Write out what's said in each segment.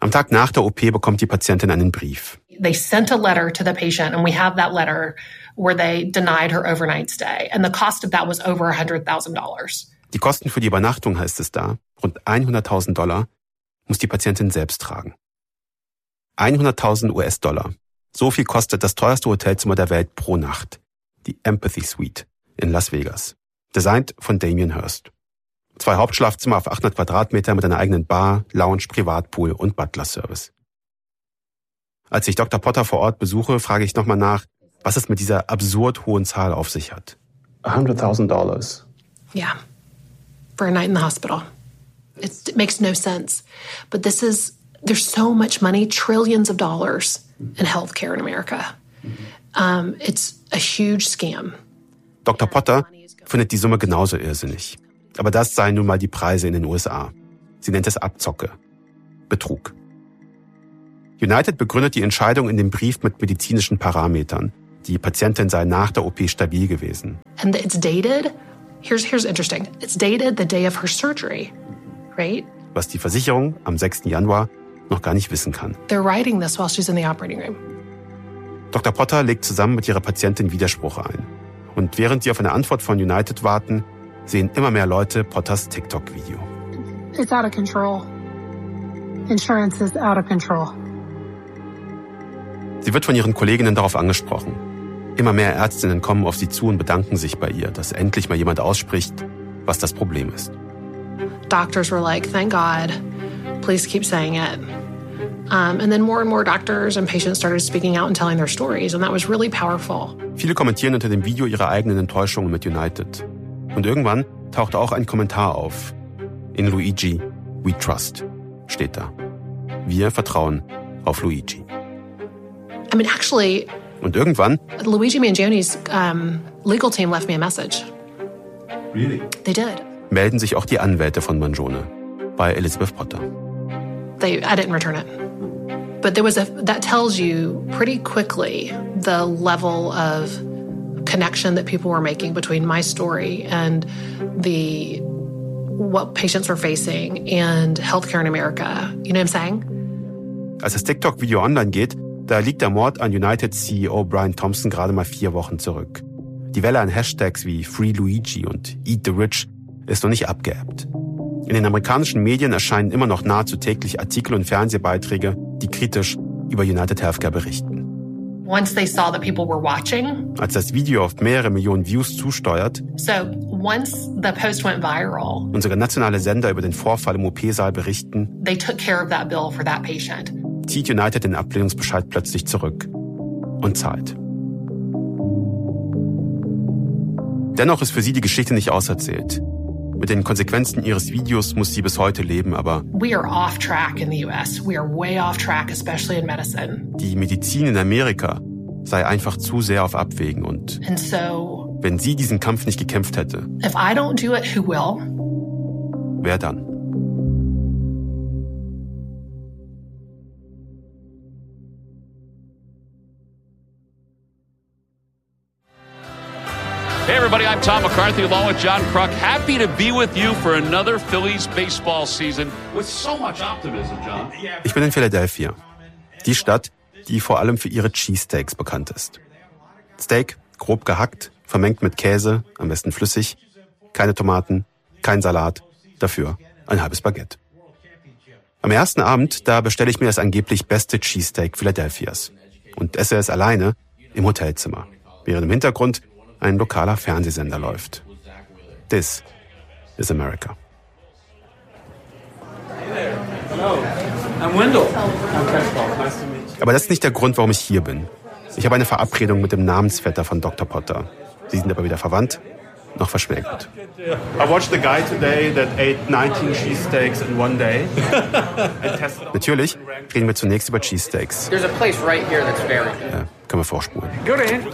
Am Tag nach der OP bekommt die Patientin einen Brief. They sent a letter to the patient, and we have that letter where they denied her overnight stay. And the cost of that was over $100,000. Die Kosten für die Übernachtung, heißt es da, rund $100.000, muss die Patientin selbst tragen. 100.000 US-Dollar. So viel kostet das teuerste Hotelzimmer der Welt pro Nacht. Die Empathy Suite in Las Vegas. Designt von Damien Hirst. 2 Hauptschlafzimmer auf 800 Quadratmeter mit einer eigenen Bar, Lounge, Privatpool und Butler-Service. Als ich Dr. Potter vor Ort besuche, frage ich nochmal nach, was es mit dieser absurd hohen Zahl auf sich hat. $100,000. Yeah. For a night in the hospital. It makes no sense. But there's so much money, trillions of dollars in healthcare in America. It's a huge scam. Dr. Potter findet die Summe genauso irrsinnig. Aber das seien nun mal die Preise in den USA. Sie nennt es Abzocke. Betrug. United begründet die Entscheidung in dem Brief mit medizinischen Parametern. Die Patientin sei nach der OP stabil gewesen. And it's dated. Here's interesting. It's dated the day of her surgery, right? Was die Versicherung am 6. Januar noch gar nicht wissen kann. They're writing this while she's in the operating room. Dr. Potter legt zusammen mit ihrer Patientin Widerspruch ein. Und während sie auf eine Antwort von United warten, sehen immer mehr Leute Potters TikTok-Video. It's out of control. Insurance is out of control. Sie wird von ihren Kolleginnen darauf angesprochen. Immer mehr Ärztinnen kommen auf sie zu und bedanken sich bei ihr, dass endlich mal jemand ausspricht, was das Problem ist. Doctors were like, thank God, please keep saying it. And then more and more doctors and patients started speaking out and telling their stories, and that was really powerful. Viele kommentieren unter dem Video ihre eigenen Enttäuschungen mit United. Und irgendwann taucht auch ein Kommentar auf. In Luigi, we trust, steht da. Wir vertrauen auf Luigi. I mean, actually, und irgendwann Luigi Mangioni's legal team left me a message. Really? They did. Melden sich auch die Anwälte von Mangione bei Elizabeth Potter. I didn't return it. But that tells you pretty quickly the level of connection that people were making between my story and what patients were facing and healthcare in America. You know what I'm saying? Als das TikTok-Video online geht, da liegt der Mord an United-CEO Brian Thompson gerade mal 4 Wochen zurück. Die Welle an Hashtags wie Free Luigi und Eat the Rich ist noch nicht abgeebbt. In den amerikanischen Medien erscheinen immer noch nahezu täglich Artikel und Fernsehbeiträge, die kritisch über United Healthcare berichten. Once they saw that people were watching, als das Video auf mehrere Millionen Views zusteuert, so once the post went viral, und sogar nationale Sender über den Vorfall im OP-Saal berichten, they took care of that bill for that patient. Zieht United den Ablehnungsbescheid plötzlich zurück und zahlt. Dennoch ist für sie die Geschichte nicht auserzählt. Mit den Konsequenzen ihres Videos muss sie bis heute leben, aber we are off track in the US. We are way off track, especially in medicine. Die Medizin in Amerika sei einfach zu sehr auf Abwägen und so, wenn sie diesen Kampf nicht gekämpft hätte, if I don't do it, who will? Wer dann? Hey everybody, I'm Tom McCarthy along with John Kruk. Happy to be with you for another Phillies baseball season with so much optimism, John. Ich bin in Philadelphia. Die Stadt, die vor allem für ihre Cheesesteaks bekannt ist. Steak, grob gehackt, vermengt mit Käse, am besten flüssig, keine Tomaten, kein Salat, dafür ein halbes Baguette. Am ersten Abend, da bestelle ich mir das angeblich beste Cheesesteak Philadelphias und esse es alleine im Hotelzimmer, während im Hintergrund ein lokaler Fernsehsender läuft. This is America. Aber das ist nicht der Grund, warum ich hier bin. Ich habe eine Verabredung mit dem Namensvetter von Dr. Potter. Sie sind aber weder verwandt noch verschwägert. I watched the guy today that ate 19 cheesesteaks in one day. Natürlich reden wir zunächst über Cheesesteaks. There's a place right here that's very good. Können wir vorspulen. Go to Andy.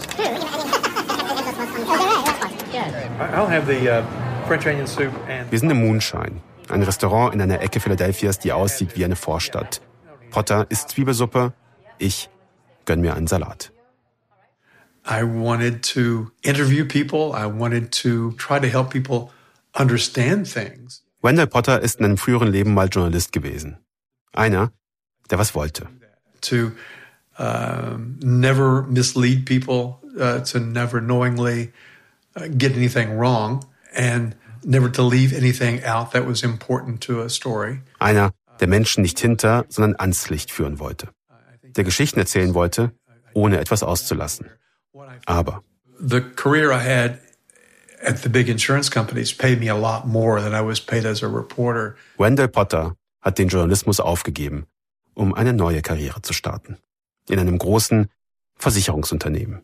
I'll have the French onion soup and. Wir sind im Moonshine, ein Restaurant in einer Ecke Philadelphias, die aussieht wie eine Vorstadt. Potter isst Zwiebelsuppe, ich gönn mir einen Salat. I wanted to interview people. I wanted to try to help people understand things. Wendell Potter ist in einem früheren Leben mal Journalist gewesen. Einer, der was wollte. To never mislead people, to never knowingly get anything wrong, and never to leave anything out that was important to a story. Einer, der Menschen nicht hinter, sondern ans Licht führen wollte. Der Geschichten erzählen wollte, ohne etwas auszulassen. Aber the career I had at the big insurance companies paid me a lot more than I was paid as a reporter. Wendell Potter hat den Journalismus aufgegeben, um eine neue Karriere zu starten. In einem großen Versicherungsunternehmen.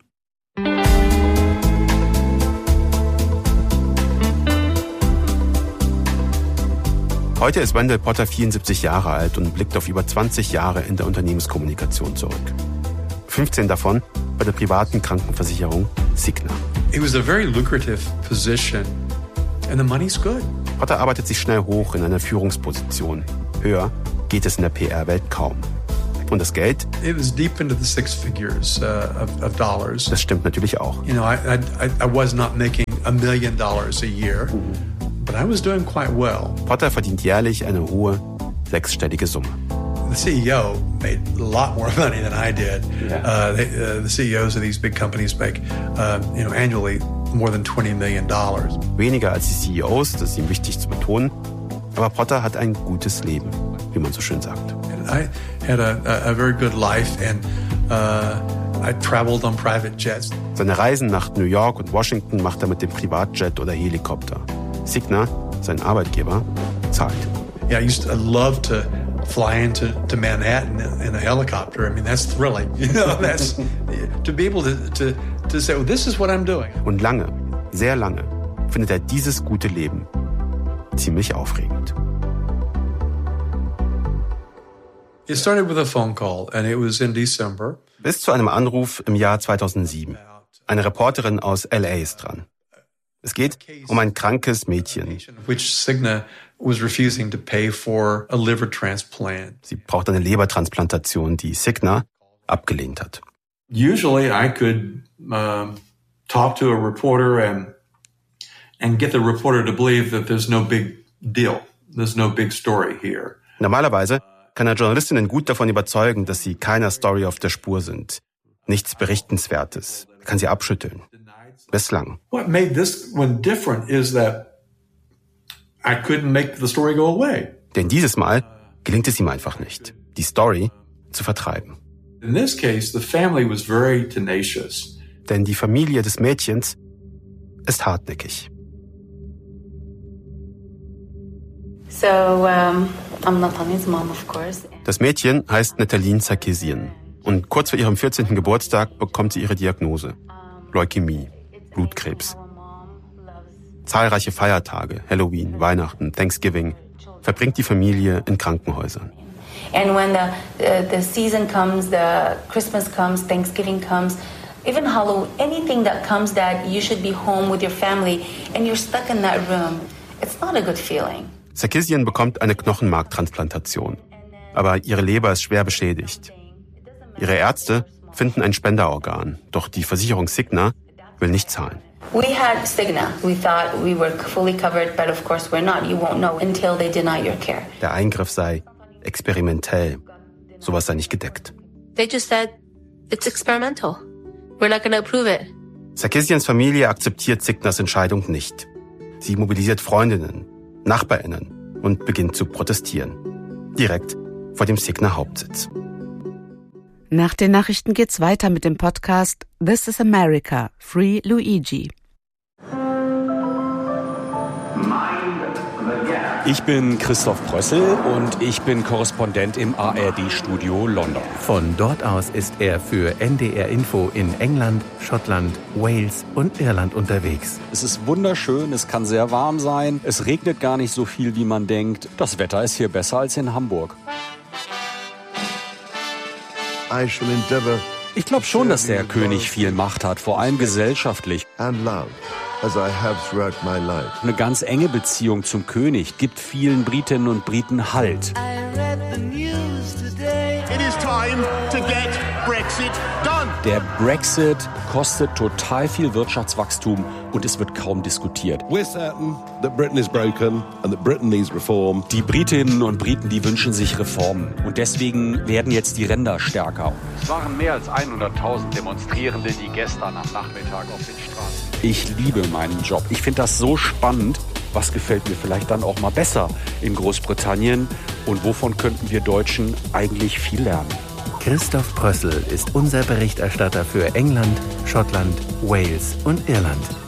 Heute ist Wendell Potter 74 Jahre alt und blickt auf über 20 Jahre in der Unternehmenskommunikation zurück. 15 davon bei der privaten Krankenversicherung Cigna. It was a very lucrative position and the money's good. Potter arbeitet sich schnell hoch in einer Führungsposition. Höher geht es in der PR-Welt kaum. Und das Geld? It was deep into the six figures of dollars. Das stimmt natürlich auch. You know, I was not making $1 million a year, but I was doing quite well. Potter verdient jährlich eine hohe, sechsstellige Summe. The CEO made a lot more money than I did. Yeah. The CEOs of these big companies make, annually more than $20 million. Weniger als die CEOs, das ist ihm wichtig zu betonen. Aber Potter hat ein gutes Leben, wie man so schön sagt. And I had a very good life and I traveled on private jets. Seine Reisen nach New York und Washington macht er mit dem Privatjet oder Helikopter. Cigna, sein Arbeitgeber, zahlt. Yeah, I love to fly into Manhattan in a helicopter. I mean, that's thrilling. You know, that's to be able to say, well, this is what I'm doing. Und lange, sehr lange, findet er dieses gute Leben ziemlich aufregend. It started with a phone call and it was in December. Bis zu einem Anruf im Jahr 2007. Eine Reporterin aus LA ist dran. Es geht um ein krankes Mädchen. Which Cigna was refusing to pay for a liver transplant. Sie braucht eine Lebertransplantation, die Cigna abgelehnt hat. Usually I could talk to a reporter and get the reporter to believe that there's no big deal. There's no big story here. Normalerweise kann er Journalistinnen gut davon überzeugen, dass sie keiner Story auf der Spur sind. Nichts Berichtenswertes. Er kann sie abschütteln. Bislang. What made this one different is that I couldn't make the story go away. Denn dieses Mal gelingt es ihm einfach nicht, die Story zu vertreiben. In this case, the family was very tenacious. Denn die Familie des Mädchens ist hartnäckig. So, I'm Nataline's mom, of course. Das Mädchen heißt Nataline Sarkisian. Und kurz vor ihrem 14. Geburtstag bekommt sie ihre Diagnose. Leukämie, Blutkrebs. Zahlreiche Feiertage, Halloween, Weihnachten, Thanksgiving, verbringt die Familie in Krankenhäusern. And when the season comes, the Christmas comes, Thanksgiving comes, even Halloween, anything that comes that you should be home with your family and you're stuck in that room, it's not a good feeling. Sarkisian bekommt eine Knochenmarktransplantation, aber ihre Leber ist schwer beschädigt. Ihre Ärzte finden ein Spenderorgan, doch die Versicherung Cigna will nicht zahlen. We had Cigna. We thought we were fully covered, but of course we're not. You won't know until they deny your care. Der Eingriff sei experimentell. Sowas sei nicht gedeckt. They just said, it's experimental. We're not going to approve it. Sarkisians Familie akzeptiert Cignas Entscheidung nicht. Sie mobilisiert Freundinnen, NachbarInnen und beginnt zu protestieren. Direkt vor dem Cigna Hauptsitz. Nach den Nachrichten geht's weiter mit dem Podcast This is America, Free Luigi. Ich bin Christoph Brössel und ich bin Korrespondent im ARD-Studio London. Von dort aus ist er für NDR Info in England, Schottland, Wales und Irland unterwegs. Es ist wunderschön, es kann sehr warm sein, es regnet gar nicht so viel, wie man denkt. Das Wetter ist hier besser als in Hamburg. Ich glaube schon, dass der König viel Macht hat, vor allem gesellschaftlich. Eine ganz enge Beziehung zum König gibt vielen Britinnen und Briten Halt. It is time to get Brexit done. Der Brexit kostet total viel Wirtschaftswachstum und es wird kaum diskutiert. We're certain that Britain is broken and that Britain needs reform. Die Britinnen und Briten, die wünschen sich Reformen und deswegen werden jetzt die Ränder stärker. Es waren mehr als 100.000 Demonstrierende, die gestern am Nachmittag auf den Straßen. Ich liebe meinen Job. Ich finde das so spannend. Was gefällt mir vielleicht dann auch mal besser in Großbritannien und wovon könnten wir Deutschen eigentlich viel lernen? Christoph Prössl ist unser Berichterstatter für England, Schottland, Wales und Irland.